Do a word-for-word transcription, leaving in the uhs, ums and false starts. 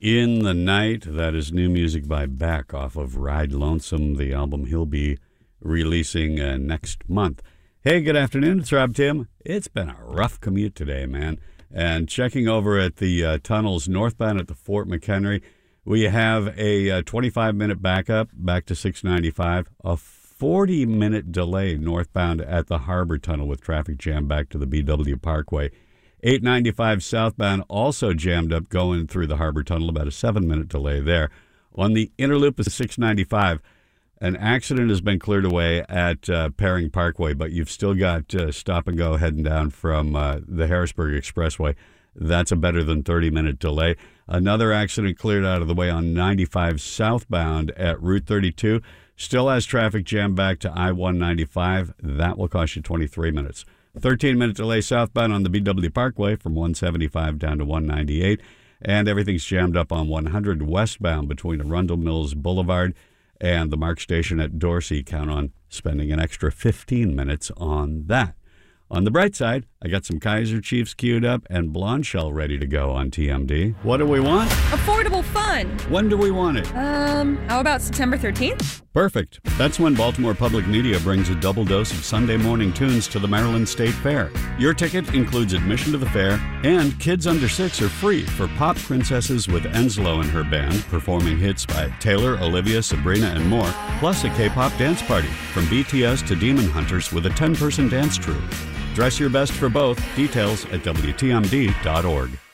In the Night. That is new music by Beck off of Ride Lonesome, the album he'll be releasing uh, next month. Hey, good afternoon. It's Rob Tim. It's been a rough commute today, man. And checking over at the uh, tunnels northbound at the Fort McHenry, we have a uh, twenty-five minute backup back to six ninety-five, a forty minute delay northbound at the Harbor Tunnel with traffic jam back to the B W Parkway. eight ninety-five southbound also jammed up going through the Harbor Tunnel, about a seven minute delay there. On the inner loop of six ninety-five, an accident has been cleared away at uh, Paring Parkway, but you've still got uh, stop and go heading down from uh, the Harrisburg Expressway. That's a better than thirty minute delay. Another accident cleared out of the way on ninety-five southbound at Route thirty-two. Still has traffic jammed back to I one ninety-five. That will cost you twenty-three minutes. thirteen minute delay southbound on the B W Parkway from one seventy-five down to one ninety-eight. And everything's jammed up on one hundred westbound between Arundel Mills Boulevard and the Mark Station at Dorsey. Count on spending an extra fifteen minutes on that. On the bright side, I got some Kaiser Chiefs queued up and Blonde Shell ready to go on T M D. What do we want? Affordable fun. When do we want it? Um, how about September thirteenth? Perfect. That's when Baltimore Public Media brings a double dose of Sunday morning tunes to the Maryland State Fair. Your ticket includes admission to the fair, and kids under six are free for Pop Princesses with Enslow and her band, performing hits by Taylor, Olivia, Sabrina, and more, plus a K-pop dance party from B T S to Demon Hunters with a ten person dance troupe. Dress your best for both. Details at W T M D dot org.